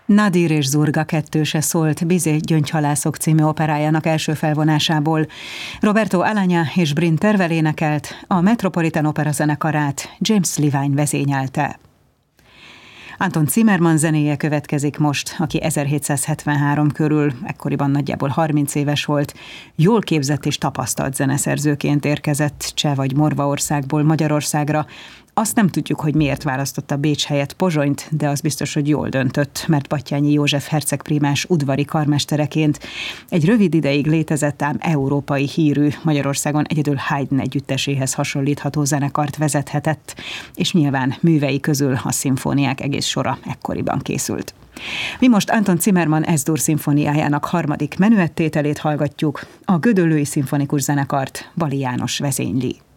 Nadir és Zurga kettőse szólt Bizet Gyöngyhalászok című operájának első felvonásából. Roberto Alagna és Bryn Tervel énekelt, a Metropolitan Opera zenekarát James Levine vezényelte. Anton Zimmermann zenéje következik most, aki 1773 körül, ekkoriban nagyjából 30 éves volt, jól képzett és tapasztalt zeneszerzőként érkezett Cseh vagy Morvaországból Magyarországra. Azt nem tudjuk, hogy miért választotta Bécs helyett Pozsonyt, de az biztos, hogy jól döntött, mert Batthyány József hercegprímás udvari karmestereként egy rövid ideig létezett, ám európai hírű, Magyarországon egyedül Haydn együtteséhez hasonlítható zenekart vezethetett, és nyilván művei közül a szimfóniák egész sora ekkoriban készült. Mi most Anton Zimmermann S-dur szimfóniájának harmadik menüettételét hallgatjuk, a Gödöllői Szimfonikus Zenekart Bali János vezényli.